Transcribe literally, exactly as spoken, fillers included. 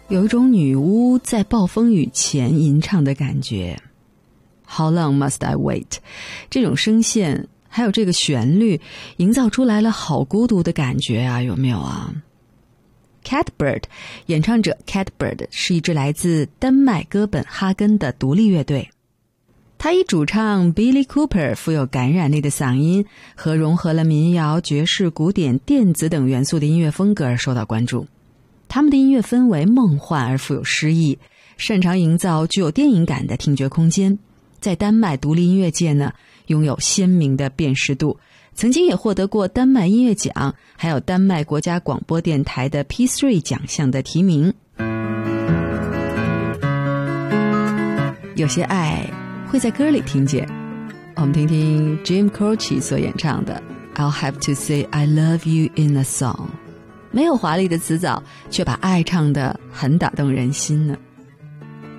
有一种女巫在暴风雨前吟唱的感觉。 How long must I wait？ 这种声线还有这个旋律营造出来了好孤独的感觉啊，有没有啊？ Catbird 演唱者 Catbird 是一支来自丹麦哥本哈根的独立乐队，他以主唱 Billy Cooper 富有感染力的嗓音和融合了民谣、爵士、古典、电子等元素的音乐风格而受到关注。他们的音乐氛围梦幻而富有诗意，擅长营造具有电影感的听觉空间，在丹麦独立音乐界呢拥有鲜明的辨识度，曾经也获得过丹麦音乐奖还有丹麦国家广播电台的 P 三 奖项的提名。有些爱会在歌里听见，我们听听 Jim Croce 所演唱的 I'll have to say I love you in a song， 没有华丽的词藻，却把爱唱得很打动人心呢。